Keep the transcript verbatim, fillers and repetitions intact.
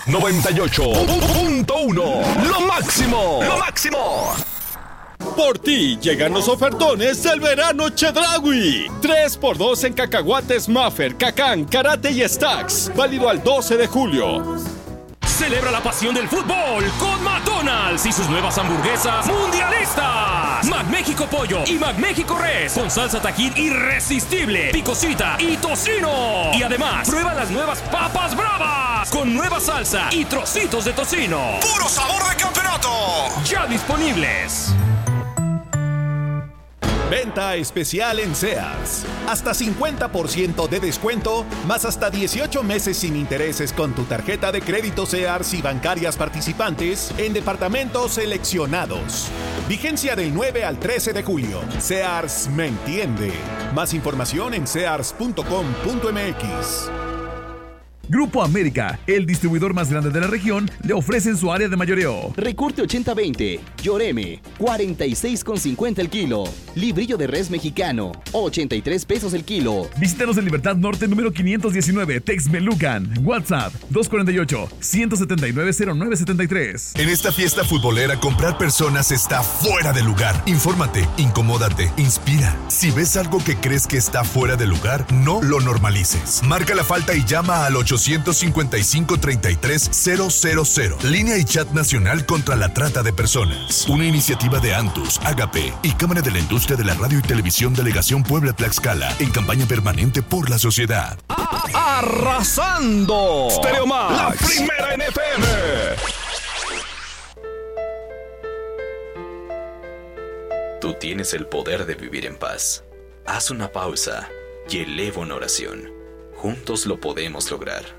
noventa y ocho punto uno. Lo máximo. Lo máximo. Por ti llegan los ofertones del verano Chedraui. tres por dos en cacahuates Maffer, Cacán, Karate y Stacks. Válido al doce de julio. Celebra la pasión del fútbol con McDonald's y sus nuevas hamburguesas mundialistas. McMéxico Pollo y McMéxico Res con salsa Tajín irresistible, picosita y tocino. Y además, prueba las nuevas papas bravas con nueva salsa y trocitos de tocino. ¡Puro sabor de campeonato! Ya disponibles. Venta especial en Sears. Hasta cincuenta por ciento de descuento, más hasta dieciocho meses sin intereses con tu tarjeta de crédito Sears y bancarias participantes en departamentos seleccionados. Vigencia del nueve al trece de julio. Sears me entiende. Más información en sears punto com punto m x. Grupo América, el distribuidor más grande de la región, le ofrece en su área de mayoreo. Recorte ochenta veinte, Lloreme, cuarenta y seis con cincuenta el kilo. Librillo de res mexicano, ochenta y tres pesos el kilo. Visítanos en Libertad Norte número quinientos diecinueve, Texmelucan. WhatsApp dos cuatro ocho, uno siete nueve, cero nueve siete tres. En esta fiesta futbolera, comprar personas está fuera de lugar. Infórmate, incomódate, inspira. Si ves algo que crees que está fuera de lugar, no lo normalices. Marca la falta y llama al ochocientos cincuenta y cinco, treinta y tres, cero cero cero. Línea y chat nacional contra la trata de personas. Una iniciativa de Antus, Agape y Cámara de la Industria de la Radio y Televisión Delegación Puebla-Tlaxcala en campaña permanente por la sociedad. ¡Arrasando! Stereo Max, la primera en F M. Tú tienes el poder de vivir en paz. Haz una pausa y eleva una oración. Juntos lo podemos lograr.